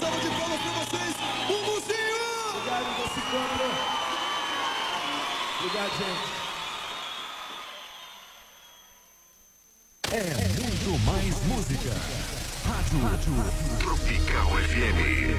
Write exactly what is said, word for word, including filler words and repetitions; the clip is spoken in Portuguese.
salva de palmas pra vocês, o Muzinho! Obrigado, Docicano. Obrigado, gente. É muito mais música. Rádio, Rádio Tropical F M.